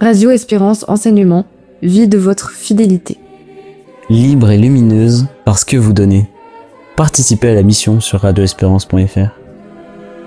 Radio Espérance Enseignement, vie de votre fidélité. Libre et lumineuse parce que vous donnez. Participez à la mission sur radioespérance.fr.